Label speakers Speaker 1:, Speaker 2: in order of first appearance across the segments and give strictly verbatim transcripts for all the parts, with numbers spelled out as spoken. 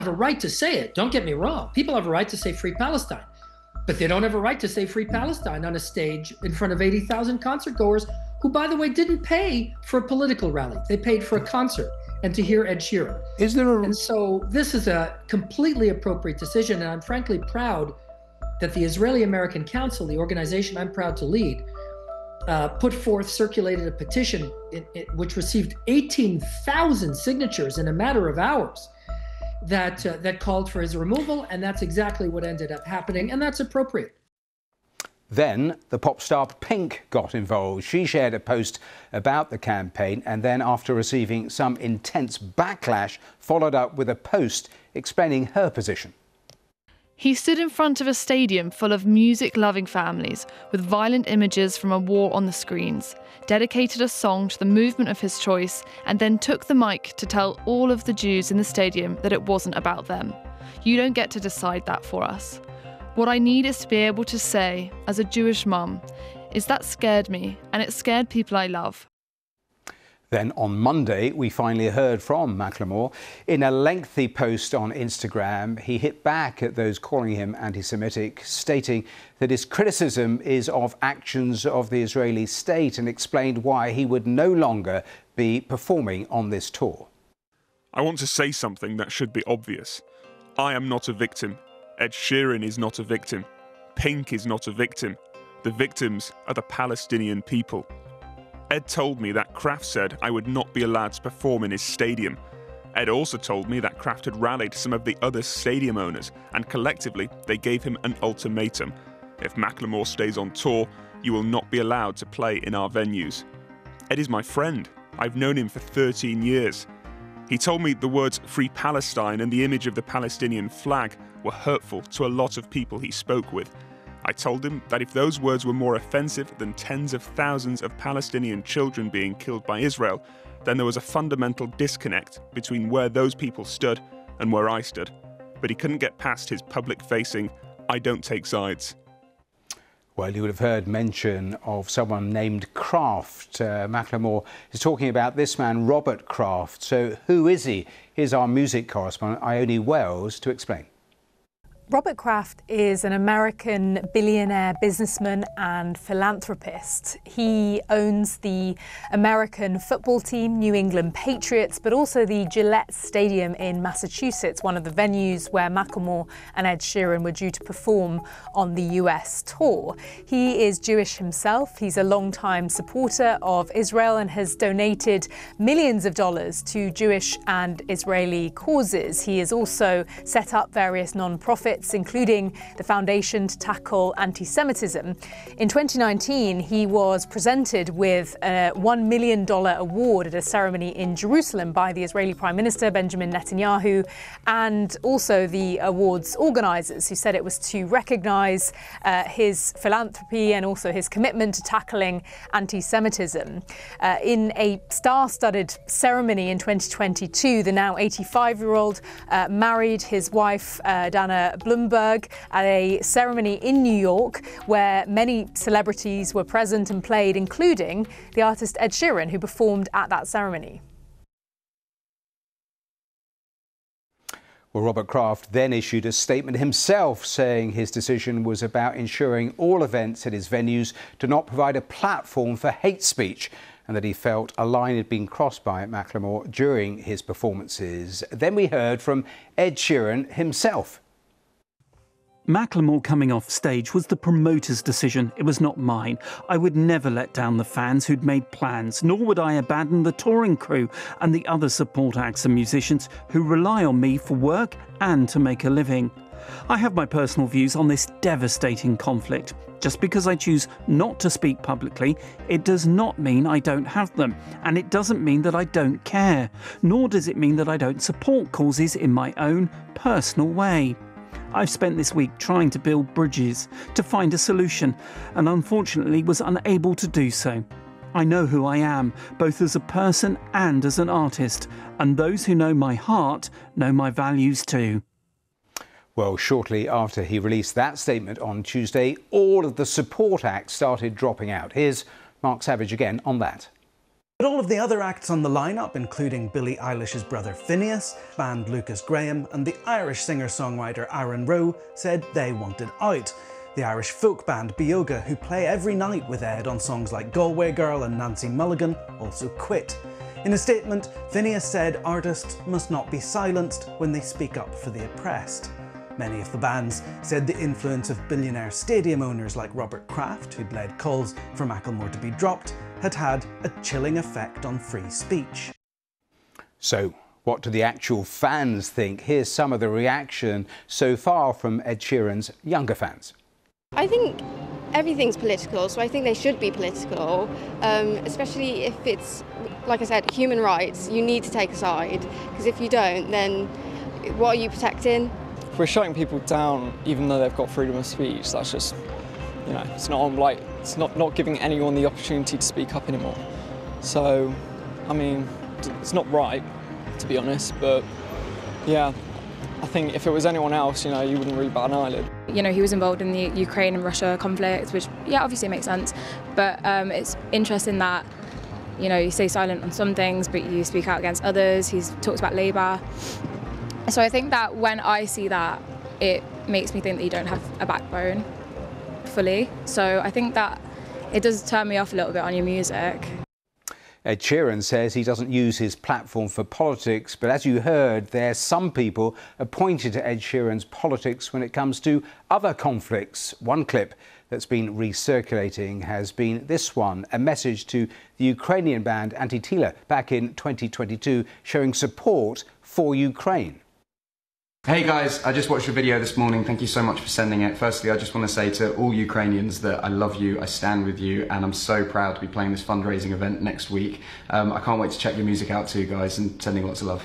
Speaker 1: have a right to say it. Don't get me wrong. People have a right to say Free Palestine, but they don't have a right to say Free Palestine on a stage in front of eighty thousand concert goers who, by the way, didn't pay for a political rally. They paid for a concert and to hear Ed Sheeran.
Speaker 2: Is there a...
Speaker 1: And so this is a completely appropriate decision, and I'm frankly proud that the Israeli-American Council, the organization I'm proud to lead, uh, put forth, circulated a petition in, in, which received eighteen thousand signatures in a matter of hours that, uh, that called for his removal, and that's exactly what ended up happening, and that's appropriate.
Speaker 2: Then the pop star Pink got involved. She shared a post about the campaign and then, after receiving some intense backlash, followed up with a post explaining her position.
Speaker 3: He stood in front of a stadium full of music-loving families with violent images from a war on the screens, dedicated a song to the movement of his choice, and then took the mic to tell all of the Jews in the stadium that it wasn't about them. You don't get to decide that for us. What I need is to be able to say, as a Jewish mum, is that scared me, and it scared people I love.
Speaker 2: Then on Monday, we finally heard from Macklemore. In a lengthy post on Instagram, he hit back at those calling him anti-Semitic, stating that his criticism is of actions of the Israeli state, and explained why he would no longer be performing on this tour.
Speaker 4: I want to say something that should be obvious. I am not a victim. Ed Sheeran is not a victim. Pink is not a victim. The victims are the Palestinian people. Ed told me that Kraft said I would not be allowed to perform in his stadium. Ed also told me that Kraft had rallied some of the other stadium owners, and collectively they gave him an ultimatum. If Macklemore stays on tour, you will not be allowed to play in our venues. Ed is my friend. I've known him for thirteen years. He told me the words Free Palestine and the image of the Palestinian flag were hurtful to a lot of people he spoke with. I told him that if those words were more offensive than tens of thousands of Palestinian children being killed by Israel, then there was a fundamental disconnect between where those people stood and where I stood. But he couldn't get past his public-facing, I don't take sides.
Speaker 2: Well, you would have heard mention of someone named Kraft. Uh, Macklemore is talking about this man, Robert Kraft. So who is he? Here's our music correspondent, Ione Wells, to explain.
Speaker 5: Robert Kraft is an American billionaire businessman and philanthropist. He owns the American football team, New England Patriots, but also the Gillette Stadium in Massachusetts, one of the venues where Macklemore and Ed Sheeran were due to perform on the U S tour. He is Jewish himself. He's a longtime supporter of Israel and has donated millions of dollars to Jewish and Israeli causes. He has also set up various non-profits, including the Foundation to Tackle Anti-Semitism. In twenty nineteen, he was presented with a one million dollars award at a ceremony in Jerusalem by the Israeli Prime Minister Benjamin Netanyahu, and also the awards organisers, who said it was to recognise uh, his philanthropy and also his commitment to tackling anti-Semitism. Uh, in a star-studded ceremony in twenty twenty-two, the now eighty-five-year-old uh, married his wife, uh, Dana Bloomberg, at a ceremony in New York where many celebrities were present and played, including the artist Ed Sheeran, who performed at that ceremony.
Speaker 2: Well, Robert Kraft then issued a statement himself saying his decision was about ensuring all events at his venues do not provide a platform for hate speech, and that he felt a line had been crossed by Macklemore during his performances. Then we heard from Ed Sheeran himself.
Speaker 6: Macklemore coming off stage was the promoter's decision. It was not mine. I would never let down the fans who'd made plans, nor would I abandon the touring crew and the other support acts and musicians who rely on me for work and to make a living. I have my personal views on this devastating conflict. Just because I choose not to speak publicly, it does not mean I don't have them, and it doesn't mean that I don't care, nor does it mean that I don't support causes in my own personal way. I've spent this week trying to build bridges, to find a solution, and unfortunately was unable to do so. I know who I am, both as a person and as an artist, and those who know my heart know my values too.
Speaker 2: Well, shortly after he released that statement on Tuesday, all of the support acts started dropping out. Here's Mark Savage again on that.
Speaker 7: But all of the other acts on the lineup, including Billie Eilish's brother Finneas, band Lucas Graham, and the Irish singer-songwriter Aaron Rowe, said they wanted out. The Irish folk band Bioga, who play every night with Ed on songs like Galway Girl and Nancy Mulligan, also quit. In a statement, Finneas said artists must not be silenced when they speak up for the oppressed. Many of the bands said the influence of billionaire stadium owners like Robert Kraft, who'd led calls for Macklemore to be dropped, had had a chilling effect on free speech.
Speaker 2: So, what do the actual fans think? Here's some of the reaction so far from Ed Sheeran's younger fans.
Speaker 8: I think everything's political, so I think they should be political, um, especially if it's, like I said, human rights. You need to take a side, because if you don't, then what are you protecting?
Speaker 9: If we're shutting people down, even though they've got freedom of speech, that's just, you know, it's not on, like, it's not, not giving anyone the opportunity to speak up anymore. So, I mean, it's not right, to be honest, but yeah, I think if it was anyone else, you know, you wouldn't really bat an eyelid.
Speaker 10: You know, he was involved in the Ukraine and Russia conflict, which, yeah, obviously makes sense, but um, it's interesting that, you know, you stay silent on some things, but you speak out against others. He's talks about Labour. So I think that when I see that, it makes me think that you don't have a backbone fully. So I think that it does turn me off a little bit on your music.
Speaker 2: Ed Sheeran says he doesn't use his platform for politics, but as you heard, there's some people appointed to Ed Sheeran's politics when it comes to other conflicts. One clip that's been recirculating has been this one, a message to the Ukrainian band Antitila back in twenty twenty-two, showing support for Ukraine.
Speaker 11: Hey guys, I just watched your video this morning. Thank you so much for sending it. Firstly, I just want to say to all Ukrainians that I love you, I stand with you, and I'm so proud to be playing this fundraising event next week. Um, I can't wait to check your music out too, guys, and sending lots of love.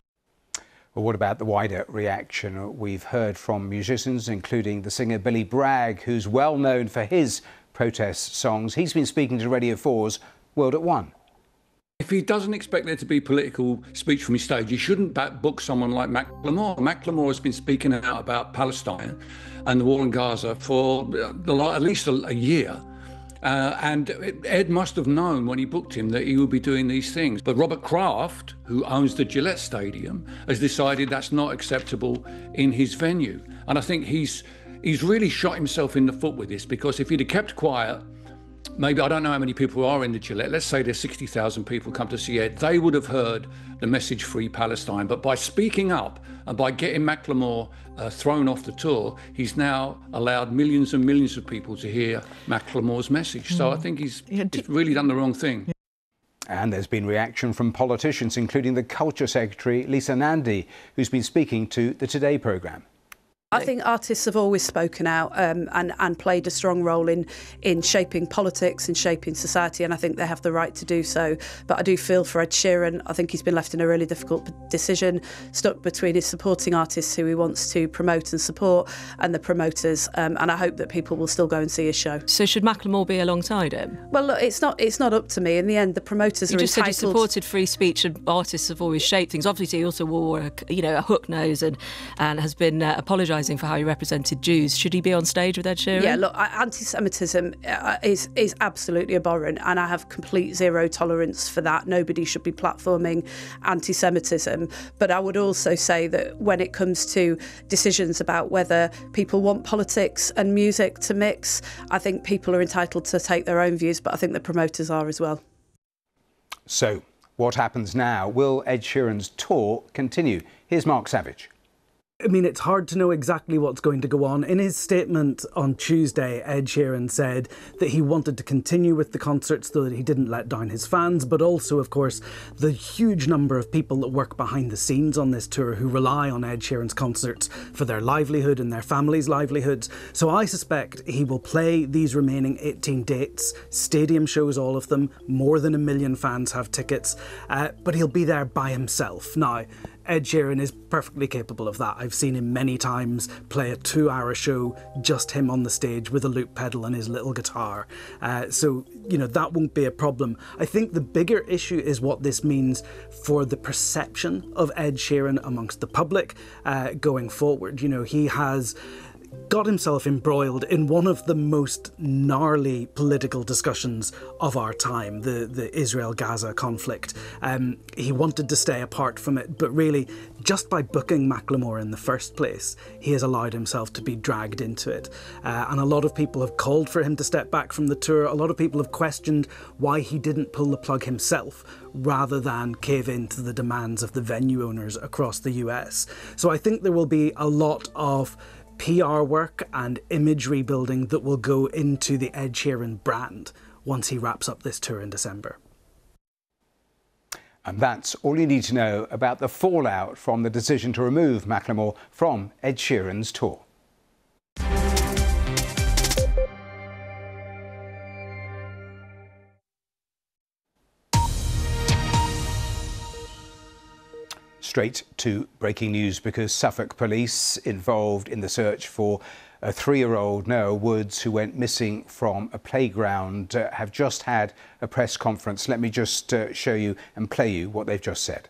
Speaker 2: Well, what about the wider reaction? We've heard from musicians, including the singer Billy Bragg, who's well known for his protest songs. He's been speaking to Radio four's World at One.
Speaker 12: If he doesn't expect there to be political speech from his stage, he shouldn't back book someone like Macklemore. Macklemore has been speaking out about Palestine and the war in Gaza for at least a year. Uh, and Ed must have known when he booked him that he would be doing these things. But Robert Kraft, who owns the Gillette Stadium, has decided that's not acceptable in his venue. And I think he's, he's really shot himself in the foot with this, because if he'd have kept quiet, maybe, I don't know how many people are in the Gillette, let's say there's sixty thousand people come to see Ed, they would have heard the message Free Palestine. But by speaking up and by getting Macklemore uh, thrown off the tour, he's now allowed millions and millions of people to hear Macklemore's message. So I think he's, he's really done the wrong thing.
Speaker 2: And there's been reaction from politicians, including the Culture Secretary, Lisa Nandy, who's been speaking to the Today programme.
Speaker 13: I think artists have always spoken out um, and, and played a strong role in, in shaping politics and shaping society, and I think they have the right to do so. But I do feel for Ed Sheeran. I think he's been left in a really difficult decision, stuck between his supporting artists who he wants to promote and support and the promoters, um, and I hope that people will still go and see his show.
Speaker 14: So should Macklemore be alongside him?
Speaker 13: Well, look, it's not, it's not up to me. In the end, the promoters
Speaker 14: you
Speaker 13: are
Speaker 14: just
Speaker 13: entitled...
Speaker 14: said you supported free speech and artists have always shaped things. Obviously, he also wore a, you know, a hook nose and, and has been uh, apologising for how he represented Jews. Should he be on stage with Ed Sheeran?
Speaker 13: Yeah, look, anti-Semitism is is absolutely abhorrent, and I have complete zero tolerance for that. Nobody should be platforming anti-Semitism. But I would also say that when it comes to decisions about whether people want politics and music to mix, I think people are entitled to take their own views, but I think the promoters are as well.
Speaker 2: So, what happens now? Will Ed Sheeran's tour continue? Here's Mark Savage.
Speaker 7: I mean, it's hard to know exactly what's going to go on. In his statement on Tuesday, Ed Sheeran said that he wanted to continue with the concerts so that he didn't let down his fans, but also, of course, the huge number of people that work behind the scenes on this tour who rely on Ed Sheeran's concerts for their livelihood and their families' livelihoods. So I suspect he will play these remaining eighteen dates, stadium shows, all of them. More than a million fans have tickets, uh, but he'll be there by himself. Now, Ed Sheeran is perfectly capable of that. I've seen him many times play a two-hour show, just him on the stage with a loop pedal and his little guitar. Uh, so, you know, that won't be a problem. I think the bigger issue is what this means for the perception of Ed Sheeran amongst the public uh, going forward. You know, he has got himself embroiled in one of the most gnarly political discussions of our time, the, the Israel-Gaza conflict. Um, he wanted to stay apart from it, but really, just by booking Macklemore in the first place, he has allowed himself to be dragged into it. Uh, and a lot of people have called for him to step back from the tour. A lot of people have questioned why he didn't pull the plug himself, rather than cave in to the demands of the venue owners across the U S. So I think there will be a lot of P R work and imagery building that will go into the Ed Sheeran brand once he wraps up this tour in December.
Speaker 2: And that's all you need to know about the fallout from the decision to remove Macklemore from Ed Sheeran's tour. Straight to breaking news, because Suffolk police involved in the search for a three-year-old Noah Woods who went missing from a playground uh, have just had a press conference. Let me just uh, show you and play you what they've just said.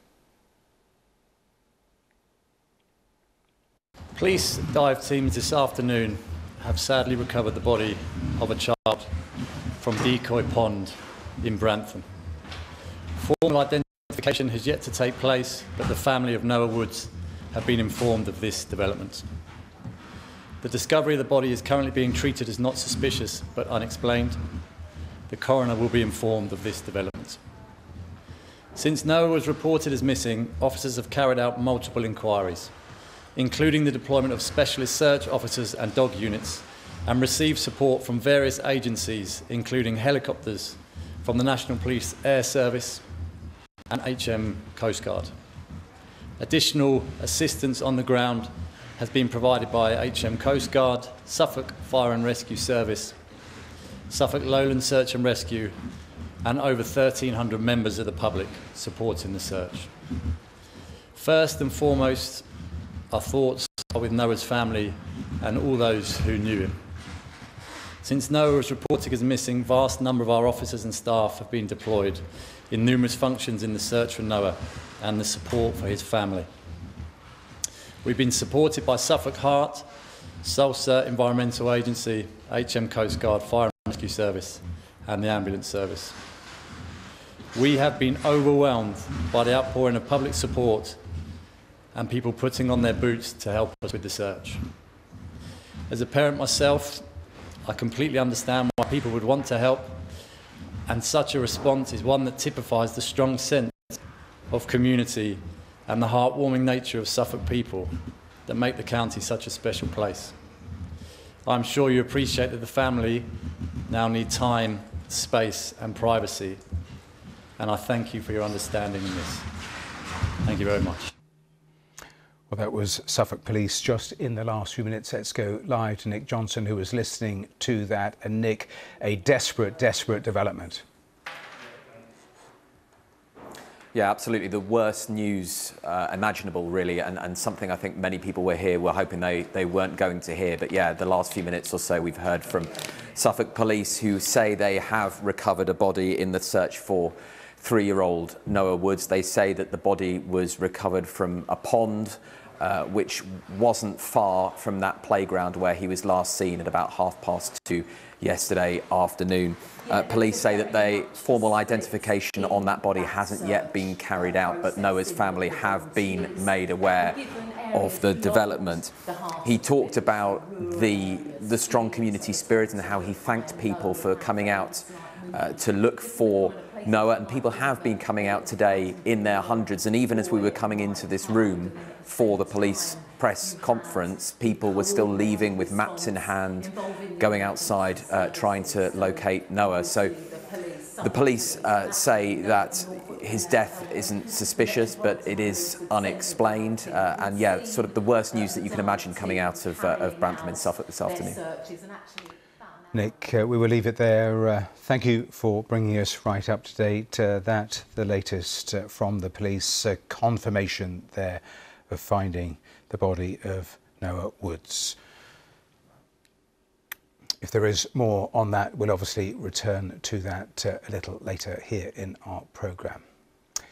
Speaker 15: Police dive teams this afternoon have sadly recovered the body of a child from Decoy Pond in Brantham. Formal identification has yet to take place, but the family of Noah Woods have been informed of this development. The discovery of the body is currently being treated as not suspicious but unexplained. The coroner will be informed of this development. Since Noah was reported as missing, officers have carried out multiple inquiries, including the deployment of specialist search officers and dog units, and received support from various agencies, including helicopters from the National Police Air Service and H M Coast Guard. Additional assistance on the ground has been provided by H M Coast Guard, Suffolk Fire and Rescue Service, Suffolk Lowland Search and Rescue, and over thirteen hundred members of the public supporting the search. First and foremost, our thoughts are with Noah's family and all those who knew him. Since Noah was reported as missing, vast number of our officers and staff have been deployed in numerous functions in the search for Noah and the support for his family. We've been supported by Suffolk Heart, Salsa Environmental Agency, H M Coast Guard, Fire and Rescue Service, and the Ambulance Service. We have been overwhelmed by the outpouring of public support and people putting on their boots to help us with the search. As a parent myself, I completely understand why people would want to help, and such a response is one that typifies the strong sense of community and the heartwarming nature of Suffolk people that make the county such a special place. I'm sure you appreciate that the family now need time, space and privacy, and I thank you for your understanding in this. Thank you very much.
Speaker 2: Well, that was Suffolk Police just in the last few minutes. Let's go live to Nick Johnson, who was listening to that. And Nick, a desperate, desperate development.
Speaker 16: Yeah, absolutely. The worst news uh, imaginable, really, and, and something I think many people were here were hoping they, they weren't going to hear. But yeah, the last few minutes or so we've heard from Suffolk Police, who say they have recovered a body in the search for three-year-old Noah Woods. They say that the body was recovered from a pond, uh, which wasn't far from that playground where he was last seen at about half past two yesterday afternoon. Uh, police say that they formal identification on that body hasn't yet been carried out, but Noah's family have been made aware of the development. He talked about the the strong community spirit and how he thanked people for coming out uh, to look for Noah, and people have been coming out today in their hundreds. And even as we were coming into this room for the police press conference, people were still leaving with maps in hand, going outside, uh, trying to locate Noah. So the police uh, say that his death isn't suspicious, but it is unexplained. Uh, and yeah, sort of the worst news that you can imagine coming out of, uh, of Brantham in Suffolk this afternoon.
Speaker 2: Nick, uh, we will leave it there. Uh, thank you for bringing us right up to date. Uh, that, the latest uh, from the police, uh, confirmation there of finding the body of Noah Woods. If there is more on that, we'll obviously return to that uh, a little later here in our programme. Now,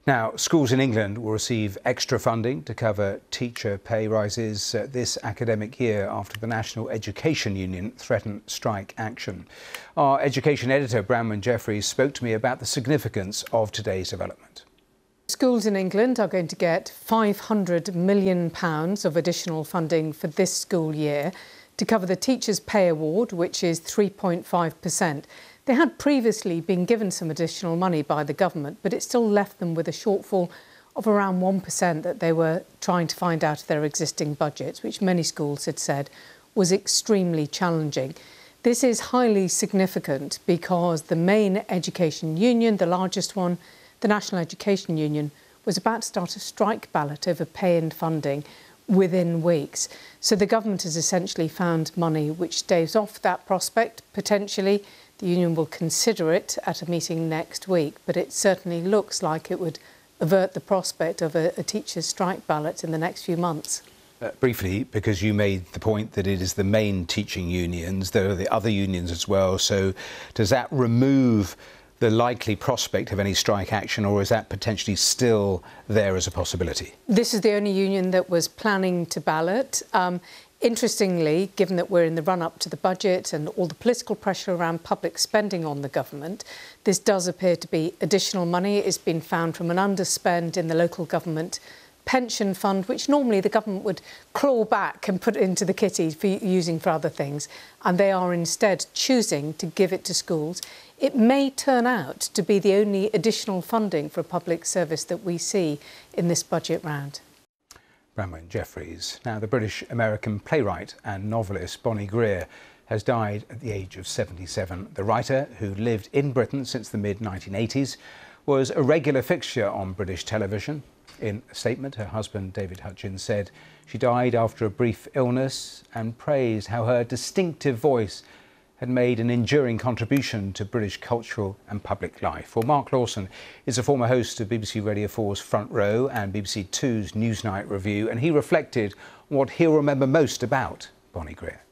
Speaker 2: Now, schools in England will receive extra funding to cover teacher pay rises uh, this academic year after the National Education Union threatened strike action. Our education editor, Bronwyn Jeffries, spoke to me about the significance of today's development.
Speaker 17: Schools in England are going to get five hundred million pounds of additional funding for this school year to cover the Teachers' Pay Award, which is three point five percent. They had previously been given some additional money by the government, but it still left them with a shortfall of around one percent that they were trying to find out of their existing budgets, which many schools had said was extremely challenging. This is highly significant because the main education union, the largest one, the National Education Union, was about to start a strike ballot over pay and funding within weeks. So the government has essentially found money which staves off that prospect, potentially. The union will consider it at a meeting next week, but it certainly looks like it would avert the prospect of a, a teacher's strike ballot in the next few months.
Speaker 2: Uh, briefly, because you made the point that it is the main teaching unions, there are the other unions as well, so does that remove the likely prospect of any strike action, or is that potentially still there as a possibility?
Speaker 17: This is the only union that was planning to ballot. Um, Interestingly, given that we're in the run-up to the budget and all the political pressure around public spending on the government, this does appear to be additional money. It's been found from an underspend in the local government pension fund, which normally the government would claw back and put into the kitty for using for other things, and they are instead choosing to give it to schools. It may turn out to be the only additional funding for a public service that we see in this budget round.
Speaker 2: Bronwyn Jeffries. Now, the British-American playwright and novelist Bonnie Greer has died at the age of seventy-seven. The writer, who lived in Britain since the mid nineteen eighties, was a regular fixture on British television. In a statement, her husband, David Hutchins, said she died after a brief illness and praised how her distinctive voice had made an enduring contribution to British cultural and public life. Well, Mark Lawson is a former host of B B C Radio four's Front Row and B B C two's Newsnight Review, and he reflected on what he'll remember most about Bonnie Greer.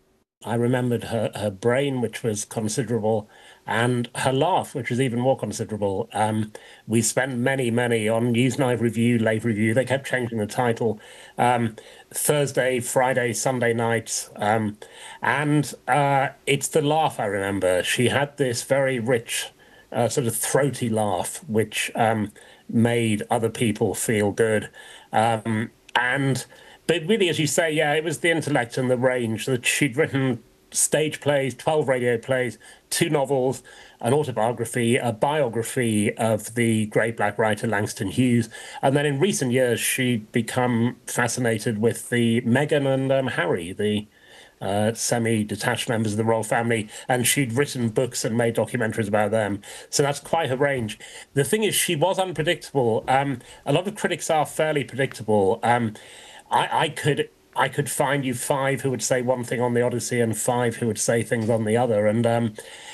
Speaker 18: I remembered her, her brain, which was considerable, and her laugh, which was even more considerable. Um, we spent many, many on Newsnight Review, Late Review. They kept changing the title. Um, Thursday, Friday, Sunday nights. Um, and uh, it's the laugh I remember. She had this very rich, uh, sort of throaty laugh, which um, made other people feel good. Um, and But really, as you say, yeah, it was the intellect and the range that she'd written stage plays, twelve radio plays, two novels, an autobiography, a biography of the great black writer Langston Hughes. And then in recent years, she'd become fascinated with the Meghan and um, Harry, the uh, semi-detached members of the royal family. And she'd written books and made documentaries about them. So that's quite her range. The thing is, she was unpredictable. Um, a lot of critics are fairly predictable. Um, I, I could I could find you five who would say one thing on the Odyssey and five who would say things on the other. And um,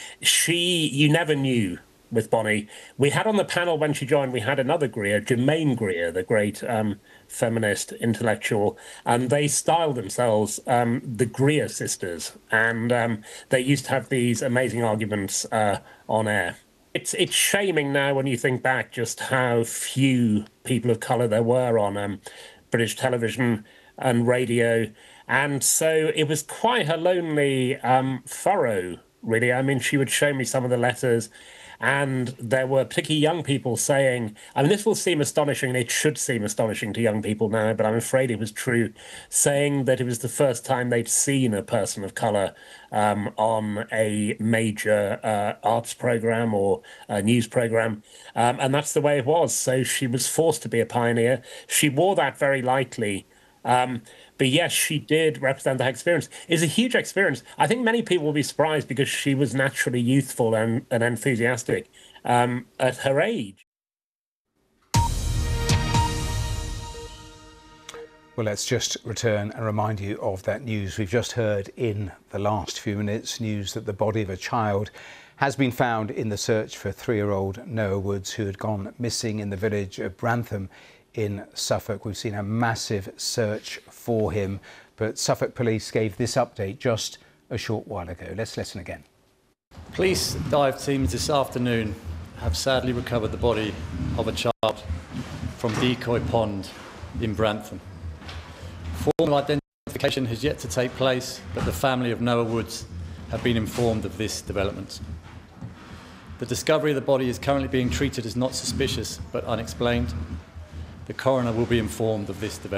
Speaker 18: she, you never knew with Bonnie. We had on the panel when she joined, we had another Greer, Germaine Greer, the great um, feminist intellectual, and they styled themselves um, the Greer sisters. And um, they used to have these amazing arguments uh, on air. It's it's shaming now when you think back just how few people of colour there were on um, British television and radio. And so it was quite a lonely um, furrow, really. I mean, she would show me some of the letters, and there were particularly young people saying, I mean, this will seem astonishing, and it should seem astonishing to young people now, but I'm afraid it was true, saying that it was the first time they'd seen a person of colour um, on a major uh, arts programme or a news programme. Um, and that's the way it was. So she was forced to be a pioneer. She wore that very lightly. Um, but yes, she did represent that experience. It's a huge experience. I think many people will be surprised because she was naturally youthful and, and enthusiastic um, at her age.
Speaker 2: Well, let's just return and remind you of that news we've just heard in the last few minutes. News that the body of a child has been found in the search for three-year-old Noah Woods, who had gone missing in the village of Brantham in Suffolk. We've seen a massive search for him, but Suffolk Police gave this update just a short while ago. Let's listen again.
Speaker 15: Police dive teams this afternoon have sadly recovered the body of a child from Decoy Pond in Brantham. Formal identification has yet to take place, but the family of Noah Woods have been informed of this development. The discovery of the body is currently being treated as not suspicious but unexplained. The coroner will be informed of this development.